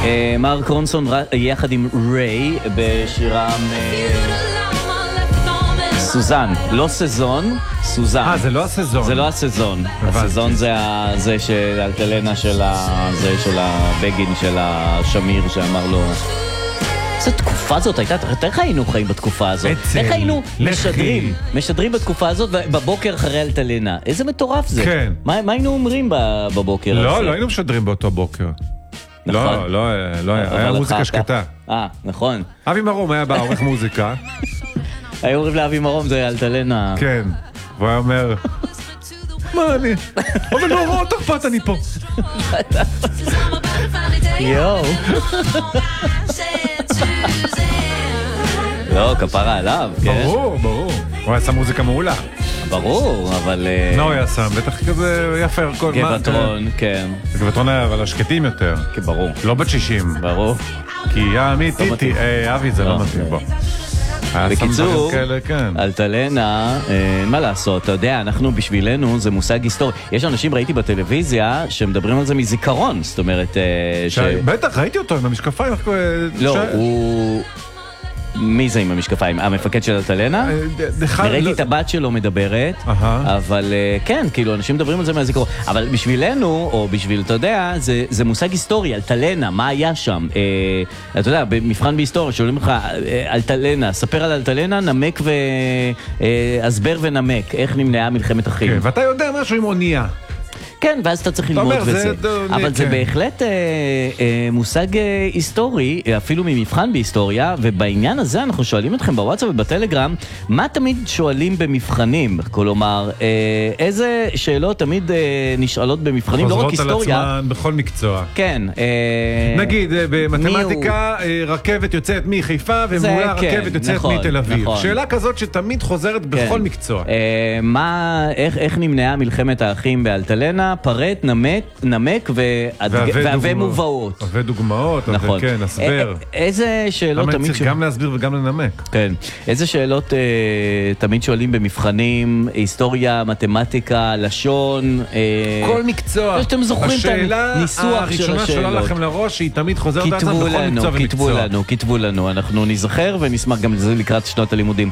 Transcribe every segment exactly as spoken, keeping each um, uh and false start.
מרק רונסון יחד עם ריי בשירם סוזן, לא סזון, סוזן. אה, זה לא הסזון. זה לא הסזון. הסזון זה זה של אלטלנה של זה של הבגין של השמיר שאמר לו. איזה תקופה זאת הייתה, איך היינו חיים בתקופה הזאת? איך היינו משדרים, משדרים בתקופה הזאת ובבוקר אחרי אלטלנה? איזה מטורף זה. כן. מה היינו אומרים בבוקר הזה? לא, לא היינו משדרים באותו בוקר. לא, לא, לא היה, היה מוזיקה שקטה. אה, נכון. אבי מרום היה בעורך מוזיקה. היו אומרים לאבי מרום, זה אלטלנה. כן, והוא היה אומר, מה אני? אבל לא רואה אותך פת, אני פה. יואו. לא, כפרה עליו, כן? ברור, ברור. הוא עשה מוזיקה מעולה. ברור, אבל... מה הוא יעשה? בטח כזה יפה. גבעתרון, כן. גבעתרון היה אבל השקטים יותר. כן, ברור. לא בת שישים. ברור. כי יא אמיתי, אבי זה לא מתאים בו. בקיצור, אלטלנה, מה לעשות, אתה יודע, אנחנו בשבילנו זה מושג היסטורי. יש אנשים, ראיתי בטלוויזיה, שמדברים על זה מזיכרון, זאת אומרת... בטח, ראיתי אותו עם המשקפיים. לא, הוא... מי זה עם המשקפיים? המפקד של אלטלנה? ראיתי את הבת שלו מדברת, אבל כן, כאילו, אנשים מדברים על זה מהזיכרון. אבל בשבילנו, או בשביל, אתה יודע, זה מושג היסטורי, אלטלנה, מה היה שם? אתה יודע, במבחן בהיסטוריה, שואלים לך, אלטלנה, ספר על אלטלנה, נמק והסבר ונמק, איך נמנעה מלחמת אחים. ואתה יודע משהו עם אונייה. כן, ואז אתה צריך ללמוד וזה. אבל זה בהחלט מושג היסטורי, אפילו ממבחן בהיסטוריה, ובעניין הזה אנחנו שואלים אתכם בוואטסאפ ובטלגרם, מה תמיד שואלים במבחנים? כלומר, איזה שאלות תמיד נשאלות במבחנים, לא רק היסטוריה. חוזרות על עצמן בכל מקצוע. כן. נגיד, במתמטיקה, רכבת יוצאת מחיפה, ומולה רכבת יוצאת מתל אביב. שאלה כזאת שתמיד חוזרת בכל מקצוע. איך נמנעה מלחמת האחים באלטלנה? פרט, נמק, נמק והווה מובאות. והווה דוגמאות, נכון. כן, הסבר. איזה שאלות תמיד... צריך גם להסביר וגם לנמק. כן. איזה שאלות תמיד שואלים במבחנים, היסטוריה, מתמטיקה, לשון... כל מקצוע. שאתם זוכרים את הניסוח של השאלות. השאלה הראשונה שעולה לכם לראש, היא תמיד חוזרת לעצם בכל מקצוע ומקצוע. כתבו לנו, כתבו לנו. אנחנו נזכר ונשמח גם לזה לקראת שנות הלימודים.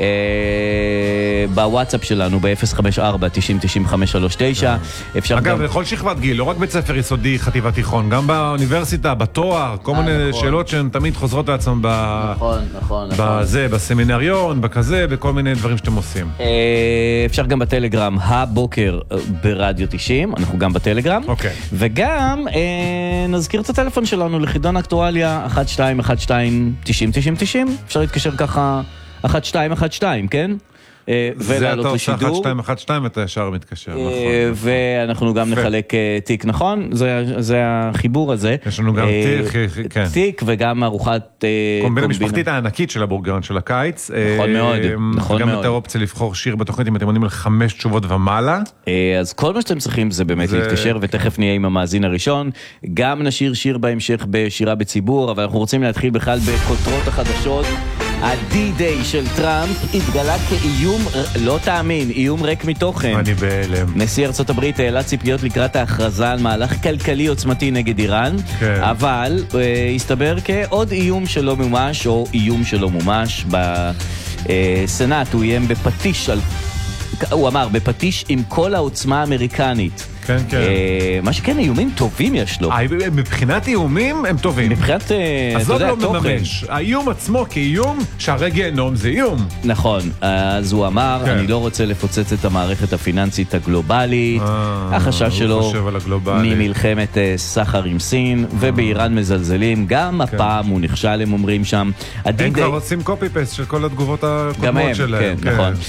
בוואטסאפ שלנו, ב-אפס חמש ארבע תשעים תשעים חמש שלוש תשע. אגב, לכל שכבת גיל, לא רק בית ספר יסודי, חטיבת תיכון, גם באוניברסיטה, בתואר, כל מיני שאלות שהן תמיד חוזרות לעצמם בזה, בסמינריון, בכזה, בכל מיני דברים שאתם עושים. אפשר גם בטלגרם, הבוקר ברדיו תשעים, אנחנו גם בטלגרם. וגם נזכיר את הטלפון שלנו לחידון אקטואליה, אחת שתיים אחת שתיים תשעים תשעים תשעים, אפשר להתקשר ככה אחת שתיים אחת שתיים, כן? זה אתה עושה אחת שתיים אחת שתיים ואתה ישר מתקשר, נכון. ואנחנו גם נחלק תיק, נכון? זה החיבור הזה. יש לנו גם תיק, כן. תיק וגם ארוחת קומבינה משפחתית הענקית של הבורגרון של הקיץ. נכון מאוד, נכון מאוד. גם יותר אופציה לבחור שיר בתוכנית אם אתם עונים על חמש תשובות ומעלה. אז כל מה שאתם צריכים זה באמת להתקשר, ותכף נהיה עם המאזין הראשון. גם נשיר שיר בהמשך בשירה בציבור, אבל אנחנו רוצים להתחיל בכלל בכותרות החדשות. ה-D-Day של טראמפ התגלה כאיום, לא תאמין, איום ריק מתוכן. אני בהלם. נשיא ארצות הברית העלה ציפיות לקראת ההכרזה על מהלך כלכלי עוצמתי נגד איראן, כן. אבל אה, הסתבר כעוד איום שלא מומש, או איום שלא מומש. בסנאט הוא איים בפטיש, על, הוא אמר, בפטיש עם כל העוצמה האמריקנית. כן, כן. מה שכן, איומים טובים יש לו. מבחינת איומים הם טובים. מבחינת, אתה יודע, תוכן. האיום עצמו כאיום, שהרי גיהנום זה איום. נכון, אז הוא אמר, אני לא רוצה לפוצץ את המערכת הפיננסית הגלובלית, החשש שלו ממלחמת סחר עם סין, ובאיראן מזלזלים, גם הפעם הוא נכשל, הם אומרים שם. הם כבר עושים קופי-פייסט של כל התגובות הקודמות שלהם. כן, נכון.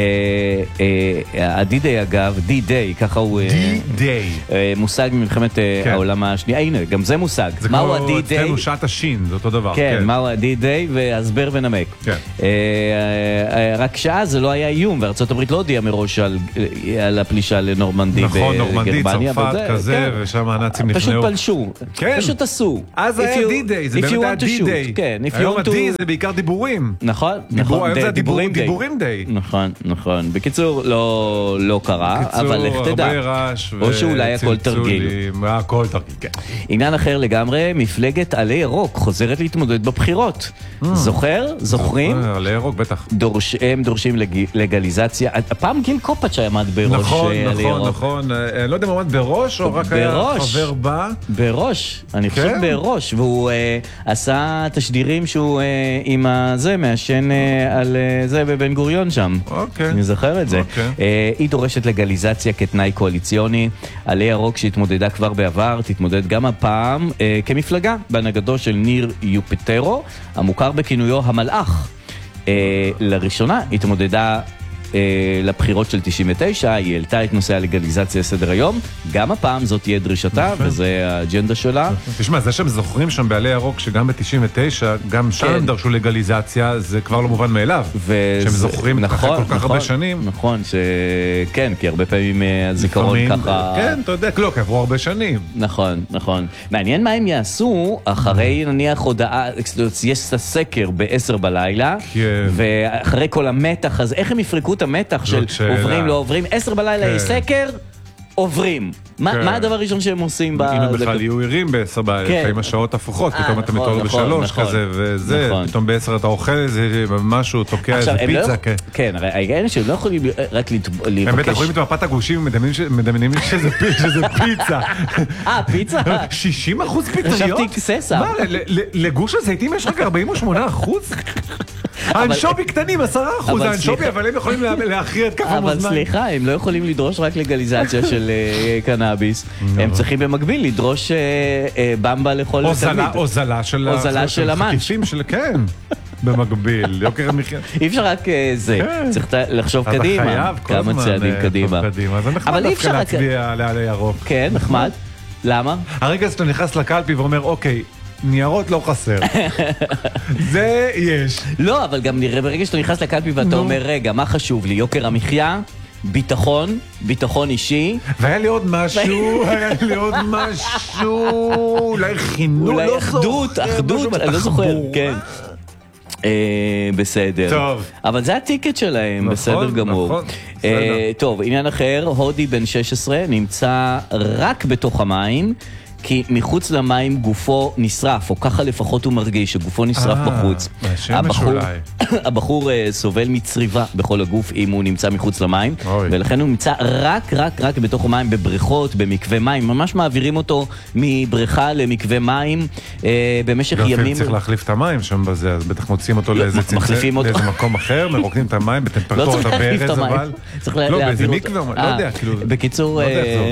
ה-D-Day אגב, D-Day, ככה הוא... D-Day. מושג ממלחמת העולם השנייה. הנה, גם זה מושג. זה כמו אצלנו שעת השין, זה אותו דבר. כן, מהו ה-D-Day והסבר ונמק. רק שעה זה לא היה איום, וארצות הברית לא הודיעה מראש על הפלישה לנורמנדי בגרמניה. נכון, נורמנדי, צרפת כזה, ושם הנאצים נכנעו. פשוט פלשו, פשוט עשו. אז היה D-Day, זה באמת היה D-Day. היום ה-D זה בעיקר דיבורים. נכון, נכון. דיבורים דיי. נכון, נכון. בקיצור, לא קרה, אבל לך תדע. קיצור, הרבה רעש. או שאולי הכל תרגיל. הכל תרגיל, כן. עניין אחר לגמרי, מפלגת עלי ירוק חוזרת להתמודד בבחירות. זוכר? זוכרים? עלי ירוק, בטח. הם דורשים לגליזציה. הפעם גיל קופץ' עמד בראש עלי ירוק. נכון, נכון, נכון. לא יודע אם עמד בראש או רק היה חבר בה. בראש, אני חושב בראש. והוא עשה תשדירים שהוא עם הזה, מעשן על זה בבן גוריון שם. אוקיי. אני זוכר את זה. היא דורשת לגליזציה כתנאי קואליציוני. עלי ירוק שהתמודדה כבר בעבר, תתמודד גם הפעם כמפלגה בהנהגתו של ניר יופיטרו, המוכר בכינויו המלאך. לראשונה התמודדה לבחירות של תשעים ותשע, היא העלתה את נושא הלגליזציה לסדר היום, גם הפעם זאת תהיה דרישתה, וזה האג'נדה שלה. תשמע, זה שהם זוכרים שם בעלי ירוק, שגם ב-תשעים ותשע, גם שם הם דרשו לגליזציה, זה כבר לא מובן מאליו. שהם זוכרים אחרי כל כך הרבה שנים. נכון, כן, כי הרבה פעמים הזיכרון ככה... כן, אתה יודע, לא, כי עברו הרבה שנים. נכון, נכון. מעניין מה הם יעשו, אחרי נניח הודעה, יש סקר ב-עשר בלילה, ואחרי כל המתח, אז איך הם יפרקו את המתח של עוברים, לא עוברים, עשר בלילה יש סקר, עוברים. מה הדבר הראשון שהם עושים? אם הם בכלל יהיו עירים בעשר בלילה, לפעמים השעות הפוכות, פתאום אתה מתעורר בשלוש כזה, וזה, פתאום בעשר אתה אוכל איזה משהו, תוקע איזה פיצה. כן, הרי העניין שהם לא יכולים רק לבקש... הם בטח רואים את מפת הגושים, מדמיינים שזה פיצה. אה, פיצה? שישים אחוז פיצריות? חשבתי ססה. מה, לגוש הזיתים יש רק ארבעים ושמונה אחוז? האנשובי קטנים, עשרה אחוז האנשובי, אבל הם יכולים להכריע את כף המאזניים. אבל סליחה, הם לא יכולים לדרוש רק לגליזציה של קנאביס. הם צריכים במקביל לדרוש במבה לכל תלמיד. הוזלה של החטיפים של, כן, במקביל, יוקר המחיה. אי אפשר רק זה, צריך לחשוב קדימה, כמה צעדים קדימה. אז זה נחמד דווקא להצביע לעלי ירוק. כן, נחמד. למה? הרגע שאתה נכנס לקלפי ואומר, אוקיי, ניירות לא חסר. זה יש. לא, אבל גם נראה ברגע שאתה נכנס לקלפי ואתה אומר, רגע, מה חשוב לי? יוקר המחיה, ביטחון, ביטחון אישי. והיה לי עוד משהו, היה לי עוד משהו, אולי חינוך, אולי אחדות, אחדות, אני לא זוכר, כן. בסדר. טוב. אבל זה הטיקט שלהם, בסדר גמור. נכון, טוב, עניין אחר, הודי בן שש עשרה נמצא רק בתוך המים, כי מחוץ למים גופו נשרף, או ככה לפחות הוא מרגיש, שגופו נשרף בחוץ. הבחור, הבחור סובל מצריבה בכל הגוף אם הוא נמצא מחוץ למים, ולכן הוא נמצא רק, רק, רק בתוך המים, בבריכות, במקווה מים, ממש מעבירים אותו מבריכה למקווה מים במשך ימים. צריך להחליף את המים שם בזה, אז בטח מוצאים אותו לאיזה צמצם, לאיזה מקום אחר, מרוקנים את המים בטמפרטורת הברז, אבל... לא, באיזה מקווה, לא יודע, כאילו... בקיצור,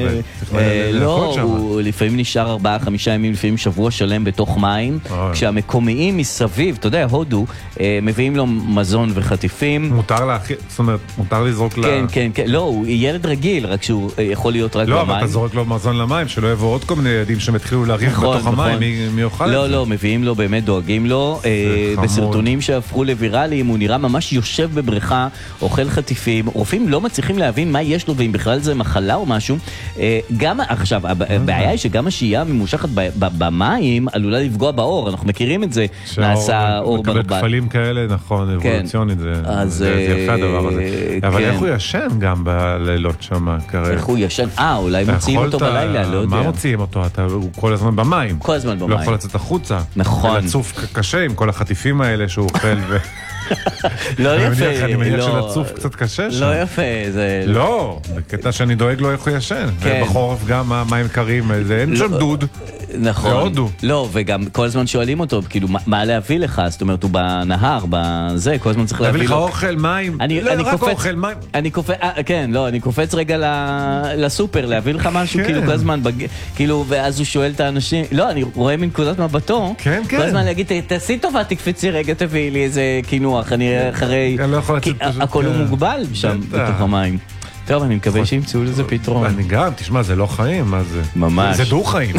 לא, הוא לפעמים נשאר ארבעה, חמישה ימים, לפעמים שבוע שלם בתוך מים, כשהמקומיים מסביב, אתה יודע, הודו, מביאים לו מזון וחטיפים. מותר להכי, זאת אומרת, מותר לזרוק ל... כן, כן, כן, לא, הוא ילד רגיל, רק שהוא יכול להיות רק במים. לא, אבל אתה זורק לו מזון למים, שלא יבואו עוד כל מיני ילדים שמתחילו להריח בתוך המים, מי יאכל את זה? לא, לא, מביאים לו, באמת דואגים לו. בסרטונים שהפכו לוויראליים, הוא נראה ממש יושב בבריכה, אוכל חטיפים, רופאים לא מצליחים להבין מה יש לו, ואם בכלל זה מחלה או משהו. גם, עכשיו, הבעיה היא שגם השהייה ממושכת במים עלולה לפגוע באור, אנחנו מכירים את זה, נעשה אור ברבן. בכפלים כאלה, נכון, אבולוציונית, זה יפה הדבר הזה. אבל איך הוא ישן גם בלילות שם כרגע? איך הוא ישן? אה, אולי מוציאים אותו בלילה, לא יודע. מה מוציאים אותו? הוא כל הזמן במים. כל הזמן במים. לא יכול לצאת החוצה. נכון. ולצוף קשה עם כל החטיפים האלה שהוא אוכל ו... לא יפה. אני מניח שלצוף קצת קשה שם. לא יפה, זה... לא, בקטע שאני דואג לו איך הוא ישן. ובחורף גם המים קרים, אין שם דוד. נכון. לא, וגם כל הזמן שואלים אותו, כאילו, מה להביא לך? זאת אומרת, הוא בנהר, בזה, כל הזמן צריך להביא לו. להביא לך אוכל, מים. לא, רק אוכל, מים. אני קופץ, כן, לא, אני קופץ רגע לסופר, להביא לך משהו, כאילו, כל הזמן, כאילו, ואז הוא שואל את האנשים, לא, אני רואה מנקודת מבטו, כל הזמן להגיד, תעשי טובה, תקפצי רגע, תביאי לי איזה קינוח, אני אחרי, כי הכל הוא מוגבל שם, בתוך המים. טוב, אני מקווה שימצאו לזה פתרון. אני גם, תשמע, זה לא חיים, מה זה? ממש. זה דו חיים.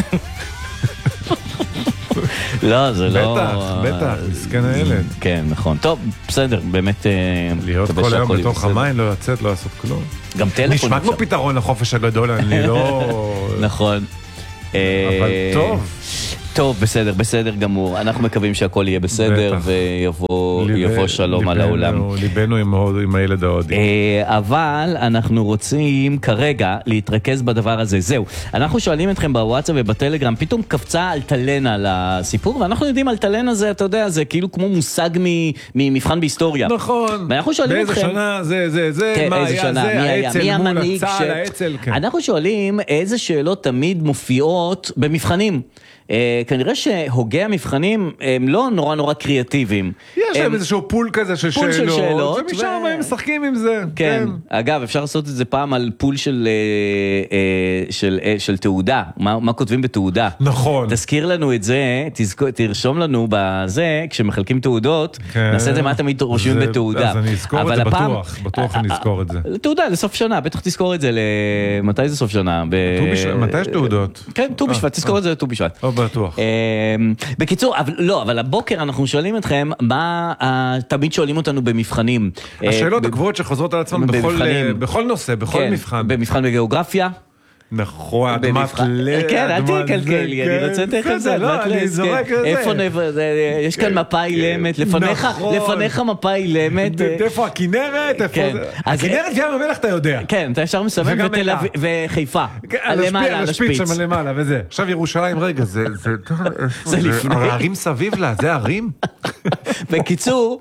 לא, זה לא... בטח, בטח, מסכן הילד. כן, נכון. טוב, בסדר, באמת... להיות כל היום בתוך המים, לא לצאת, לא לעשות כלום. גם טלפון... נשמע כמו פתרון לחופש הגדול, אני לא... נכון. אבל טוב. טוב, בסדר, בסדר גמור. אנחנו מקווים שהכל יהיה בסדר, ויבוא שלום על העולם. ליבנו עם הילד ההודי. אבל אנחנו רוצים כרגע להתרכז בדבר הזה. זהו, אנחנו שואלים אתכם בוואטסאפ ובטלגרם, פתאום קפצה אלטלנה לסיפור, ואנחנו יודעים אלטלנה זה, אתה יודע, זה כאילו כמו מושג ממבחן בהיסטוריה. נכון. ואנחנו שואלים אתכם... באיזה שנה זה, זה, זה, מה היה זה, האצל מול הצעל, האצל, כן. אנחנו שואלים איזה שאלות תמיד מופיעות במבחנים. Uh, כנראה שהוגי המבחנים הם לא נורא נורא קריאטיביים. יש להם הם... איזשהו פול כזה של פול שאלות, של שאלות ומשם ו... הם משחקים עם זה. כן. כן. אגב, אפשר לעשות את זה פעם על פול של, uh, uh, של, uh, של תעודה. מה, מה כותבים בתעודה? נכון. תזכיר לנו את זה, תזכור, תרשום לנו בזה, כשמחלקים תעודות, כן. נעשה את זה מה תמיד רושמים זה, בתעודה. אז אני אזכור את זה הפעם... בטוח, בטוח אני אזכור את זה. תעודה, לסוף שנה, בטח תזכור את זה, מתי זה סוף שנה? ב... מתי יש תעודות? כן, ט"ו בשבט, תזכור את זה לט"ו בשבט. בטוח. בקיצור, לא, אבל הבוקר אנחנו שואלים אתכם, מה תמיד שואלים אותנו במבחנים. השאלות הקבועות שחוזרות על עצמם בכל נושא, בכל מבחן. במבחן בגיאוגרפיה. נכון, אדמת לב. כן, אל תהיה כלכלי, אני רוצה לתת את זה. לא, אני זורק את זה. איפה נבר, יש כאן מפה אילמת, לפניך מפה אילמת. איפה הכנרת? הכנרת ים המלח אתה יודע. כן, אתה ישר מסמן, וחיפה. למעלה, על השפיץ. השפיץ שם למעלה, וזה. עכשיו ירושלים, רגע, זה... זה לפני. הערים סביב לה, זה הערים? בקיצור,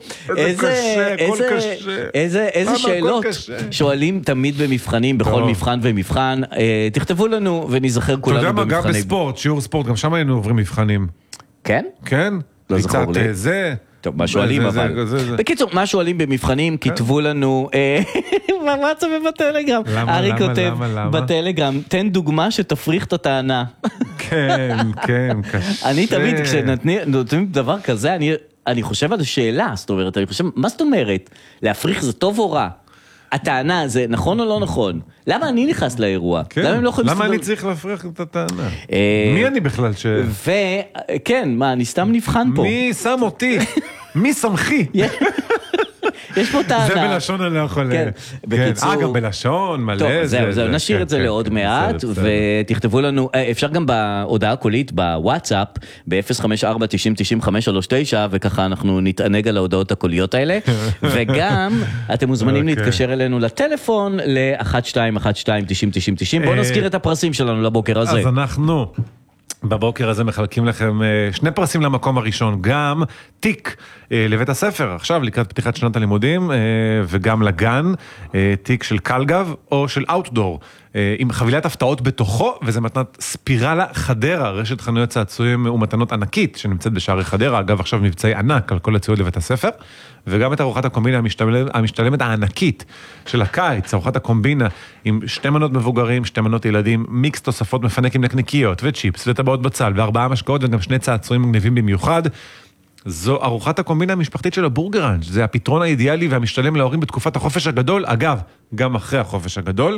איזה שאלות שואלים תמיד במבחנים, בכל מבחן ומבחן, תכתבו לנו ונזכר כולנו במבחנים. אתה יודע מה, גם בספורט, שיעור ספורט, גם שם היינו עוברים מבחנים. כן? כן. לא זכור לי. זה... טוב, מה שואלים אבל. בקיצור, מה שואלים במבחנים, כתבו לנו, בוואטסאפ ובטלגרם. ארי כותב בטלגרם, תן דוגמה שתפריך את הטענה. כן, כן, קשה. אני תמיד, כשנותנים דבר כזה, אני חושב על השאלה, זאת אומרת, אני חושב, מה זאת אומרת? להפריך זה טוב או רע? הטענה זה נכון או לא נכון? למה אני נכנס לאירוע? למה אני צריך להפריך את הטענה? מי אני בכלל ש... וכן, מה, אני סתם נבחן פה. מי שם אותי? מי שמחי? יש פה טענה. זה בלשון אני לא יכול... אה, גם בלשון, מלא. טוב, זהו, זהו, נשאיר את זה לעוד מעט, ותכתבו לנו, אפשר גם בהודעה קולית בוואטסאפ, ב-אפס חמש ארבע תשעים תשעים חמש שלוש תשע, וככה אנחנו נתענג על ההודעות הקוליות האלה, וגם אתם מוזמנים להתקשר אלינו לטלפון, ל-אחת שתיים אחת שתיים תשעים תשעים תשעים, בואו נזכיר את הפרסים שלנו לבוקר הזה. אז אנחנו... בבוקר הזה מחלקים לכם שני פרסים למקום הראשון, גם תיק לבית הספר, עכשיו לקראת פתיחת שנת הלימודים, וגם לגן, תיק של קלגב או של אאוטדור, עם חבילת הפתעות בתוכו, וזה מתנת ספירלה חדרה, רשת חנויות צעצועים ומתנות ענקית, שנמצאת בשערי חדרה, אגב עכשיו מבצעי ענק על כל הציוד לבית הספר, וגם את ארוחת הקומבינה המשתלמת, המשתלמת הענקית של הקיץ, ארוחת הקומבינה עם שתי מנות מבוגרים, שתי מנות ילדים, מיקס תוספות מפנק עם נקניקיות וצ'יפס וטבעות בצל וארבעה משקאות וגם שני צעצועים מגניבים במיוחד. זו ארוחת הקומבינה המשפחתית של הבורגראנץ', זה הפתרון האידיאלי והמשתלם להורים בתקופת החופש הגדול, אגב, גם אחרי החופש הגדול,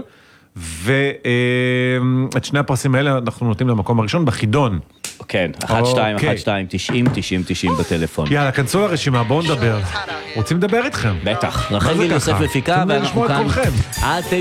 ואת שני הפרסים האלה אנחנו נותנים למקום הראשון בחידון. כן, אחת שתיים אחת שתיים תשעים תשעים תשעים בטלפון. יאללה, כנסו לרשימה, בואו נדבר. רוצים לדבר איתכם. בטח, רחל גיל יוסף לפיקה, ואנחנו כאן עד